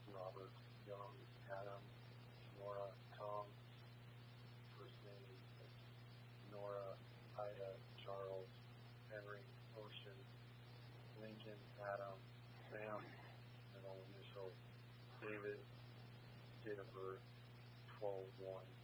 Robert, Young, Adam, Nora, Tom, first name, Nora, Ida, Charles, Henry, Ocean, Lincoln, Adam, Sam, middle initial, David, date of birth, 12/1.